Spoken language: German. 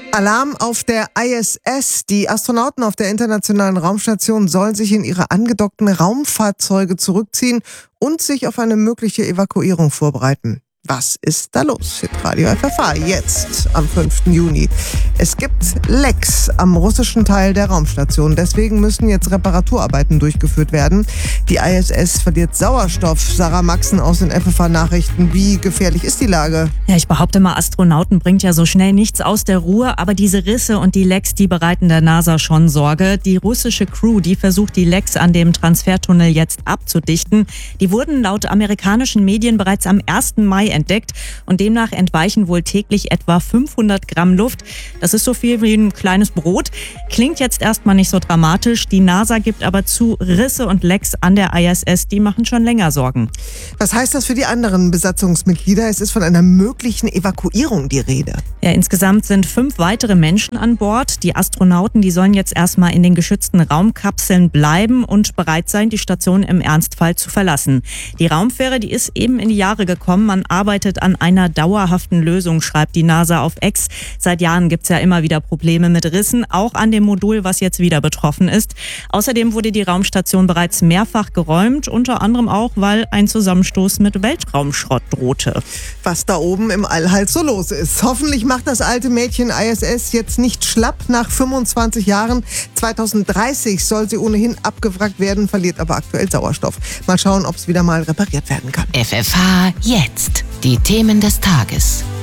Alarm auf der ISS. Die Astronauten auf der Internationalen Raumstation sollen sich in ihre angedockten Raumfahrzeuge zurückziehen und sich auf eine mögliche Evakuierung vorbereiten. Was ist da los? Radio FFH jetzt am 5. Juni. Es gibt Lecks am russischen Teil der Raumstation. Deswegen müssen jetzt Reparaturarbeiten durchgeführt werden. Die ISS verliert Sauerstoff. Sarah Maxen aus den FFH-Nachrichten. Wie gefährlich ist die Lage? Ja, ich behaupte mal, Astronauten bringt ja so schnell nichts aus der Ruhe. Aber diese Risse und die Lecks, die bereiten der NASA schon Sorge. Die russische Crew, die versucht, die Lecks an dem Transfertunnel jetzt abzudichten. Die wurden laut amerikanischen Medien bereits am 1. Mai entdeckt und demnach entweichen wohl täglich etwa 500 Gramm Luft. Das ist so viel wie ein kleines Brot. Klingt jetzt erstmal nicht so dramatisch. Die NASA gibt aber zu, Risse und Lecks an der ISS, die machen schon länger Sorgen. Was heißt das für die anderen Besatzungsmitglieder? Es ist von einer möglichen Evakuierung die Rede. Ja, insgesamt sind 5 weitere Menschen an Bord. Die Astronauten, die sollen jetzt erstmal in den geschützten Raumkapseln bleiben und bereit sein, die Station im Ernstfall zu verlassen. Die Raumfähre, die ist eben in die Jahre gekommen. Man arbeitet an einer dauerhaften Lösung, schreibt die NASA auf X. Seit Jahren gibt es ja immer wieder Probleme mit Rissen, auch an dem Modul, was jetzt wieder betroffen ist. Außerdem wurde die Raumstation bereits mehrfach geräumt, unter anderem auch, weil ein Zusammenstoß mit Weltraumschrott drohte. Was da oben im All halt so los ist. Hoffentlich macht das alte Mädchen ISS jetzt nicht schlapp nach 25 Jahren. 2030 soll sie ohnehin abgewrackt werden, verliert aber aktuell Sauerstoff. Mal schauen, ob es wieder mal repariert werden kann. FFH jetzt. Die Themen des Tages.